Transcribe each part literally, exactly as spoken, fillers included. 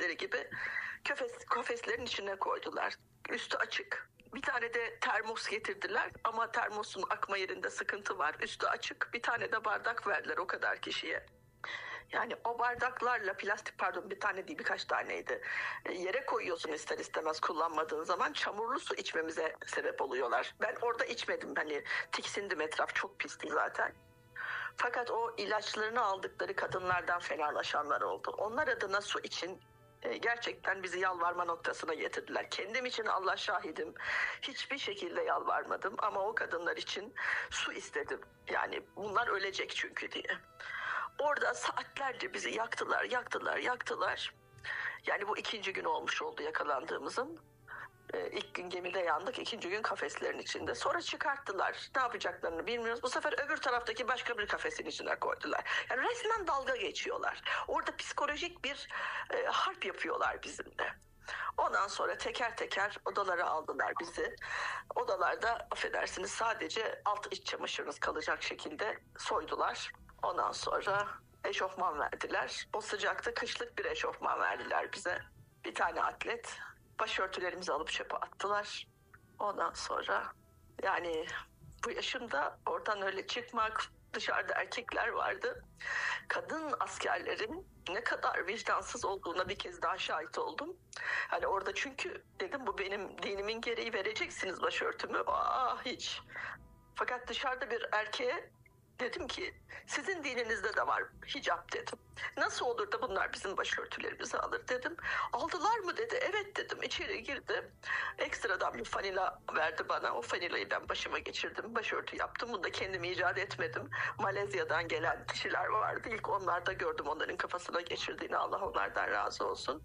kafesleri gibi kafes, kafeslerin içine koydular. Üstü açık. Bir tane de termos getirdiler ama termosun akma yerinde sıkıntı var. Üstü açık. Bir tane de bardak verdiler o kadar kişiye. Yani o bardaklarla plastik, pardon bir tane değil birkaç taneydi. E, yere koyuyorsun ister istemez kullanmadığın zaman, çamurlu su içmemize sebep oluyorlar. Ben orada içmedim, hani tiksindim, etraf çok pisti zaten. Fakat o ilaçlarını aldıkları kadınlardan fenalaşanlar oldu. Onlar adına su için e, gerçekten bizi yalvarma noktasına getirdiler. Kendim için Allah şahidim, hiçbir şekilde yalvarmadım ama o kadınlar için su istedim. Yani bunlar ölecek çünkü diye. Orada saatlerce bizi yaktılar, yaktılar, yaktılar. Yani bu ikinci gün olmuş oldu yakalandığımızın. Ee, ilk gün gemide yandık, ikinci gün kafeslerin içinde. Sonra çıkarttılar. Ne yapacaklarını bilmiyoruz. Bu sefer öbür taraftaki başka bir kafesin içine koydular. Yani resmen dalga geçiyorlar. Orada psikolojik bir e, harp yapıyorlar bizimle. Ondan sonra teker teker odalara aldılar bizi. Odalarda affedersiniz sadece alt iç çamaşırınız kalacak şekilde soydular. Ondan sonra eşofman verdiler. O sıcakta kışlık bir eşofman verdiler bize. Bir tane atlet. Başörtülerimizi alıp çöpe attılar. Ondan sonra yani bu yaşımda oradan öyle çıkmak, dışarıda erkekler vardı. Kadın askerlerin ne kadar vicdansız olduğuna bir kez daha şahit oldum. Hani orada çünkü dedim bu benim dinimin gereği, vereceksiniz başörtümü. Aa hiç. Fakat dışarıda bir erkeğe dedim ki sizin dininizde de var hicap dedim. Nasıl olur da bunlar bizim başörtülerimizi alır dedim. Aldılar mı dedi. Evet dedim. İçeri girdi. Ekstradan bir fanila verdi bana. O fanilayı ben başıma geçirdim. Başörtü yaptım. Bunu da kendim icat etmedim. Malezya'dan gelen kişiler vardı. İlk onlarda gördüm onların kafasına geçirdiğini. Allah onlardan razı olsun.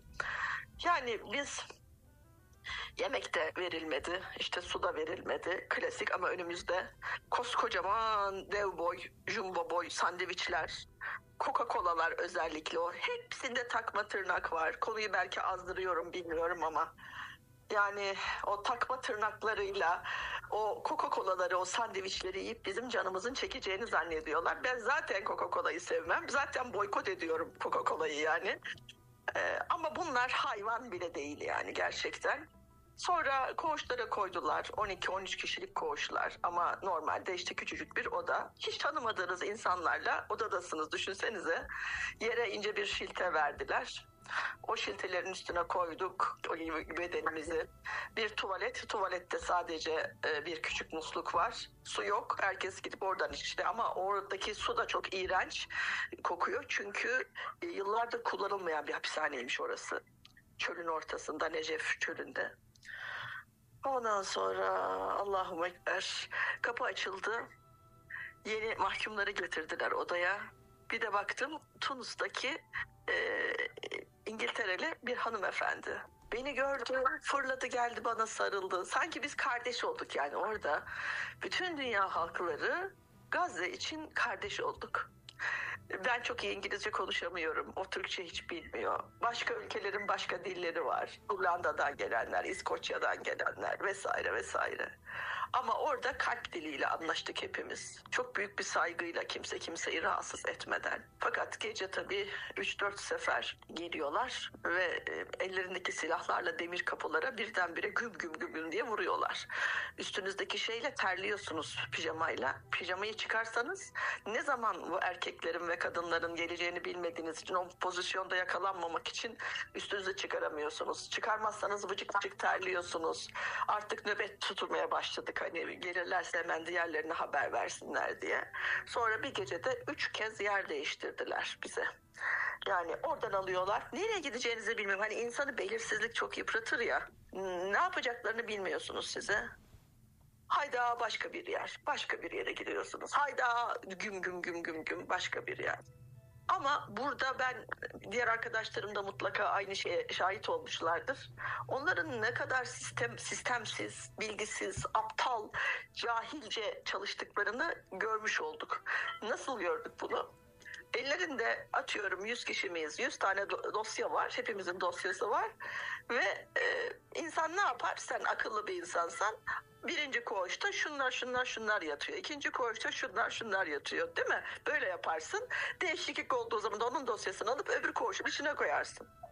Yani biz yemek de verilmedi, işte su da verilmedi. Klasik ama önümüzde koskocaman dev boy, jumbo boy sandviçler, Coca-Cola'lar özellikle o. Hepsinde takma tırnak var. Konuyu belki azdırıyorum bilmiyorum ama yani o takma tırnaklarıyla o Coca-Cola'ları, o sandviçleri yiyip bizim canımızın çekeceğini zannediyorlar. Ben zaten Coca-Cola'yı sevmem. Zaten boykot ediyorum Coca-Cola'yı yani. Ee, ama bunlar hayvan bile değil yani gerçekten. Sonra koğuşlara koydular. on iki on üç kişilik koğuşlar ama normalde işte küçücük bir oda. Hiç tanımadığınız insanlarla odadasınız düşünsenize. Yere ince bir şilte verdiler. O şiltelerin üstüne koyduk bedenimizi. Bir tuvalet, tuvalette sadece bir küçük musluk var. Su yok. Herkes gidip oradan içti ama oradaki su da çok iğrenç kokuyor. Çünkü yıllardır kullanılmayan bir hapishaneymiş orası. Çölün ortasında, Necef çölünde. Ondan sonra Allahu Ekber, kapı açıldı. Yeni mahkumları getirdiler odaya. Bir de baktım Tunus'taki e, İngiltereli bir hanımefendi. Beni gördü, fırladı geldi bana sarıldı. Sanki biz kardeş olduk yani orada. Bütün dünya halkları Gazze için kardeş olduk. Ben çok iyi İngilizce konuşamıyorum. O Türkçe hiç bilmiyor. Başka ülkelerin başka dilleri var. Hollanda'dan gelenler, İskoçya'dan gelenler vesaire vesaire. Ama orada kalp diliyle anlaştık hepimiz. Çok büyük bir saygıyla, kimse kimseyi rahatsız etmeden. Fakat gece tabii üç dört sefer geliyorlar ve ellerindeki silahlarla demir kapılara birdenbire güm güm güm güm diye vuruyorlar. Üstünüzdeki şeyle terliyorsunuz, pijamayla. Pijamayı çıkarsanız ne zaman bu erkeklerin ve kadınların geleceğini bilmediğiniz için o pozisyonda yakalanmamak için üstünüzü çıkaramıyorsunuz. Çıkarmazsanız vıcık vıcık terliyorsunuz. Artık nöbet tutulmaya başladık. Hani gelirlerse hemen diğerlerine haber versinler diye. Sonra bir gecede üç kez yer değiştirdiler bize. Yani oradan alıyorlar. Nereye gideceğinizi bilmiyorum. Hani insanı belirsizlik çok yıpratır ya. Ne yapacaklarını bilmiyorsunuz size. Hayda başka bir yer. Başka bir yere gidiyorsunuz. Hayda güm güm güm güm güm başka bir yer. Ama burada ben, diğer arkadaşlarım da mutlaka aynı şeye şahit olmuşlardır. Onların ne kadar sistem sistemsiz, bilgisiz, aptal, cahilce çalıştıklarını görmüş olduk. Nasıl gördük bunu? Ellerinde atıyorum yüz kişi miyiz? yüz tane dosya var. Hepimizin dosyası var. Ve e, insan ne yapar? Sen akıllı bir insansan birinci koğuşta şunlar şunlar şunlar yatıyor. İkinci koğuşta şunlar şunlar yatıyor. Değil mi? Böyle yaparsın. Değişiklik olduğu zaman da onun dosyasını alıp öbür koğuşun içine koyarsın.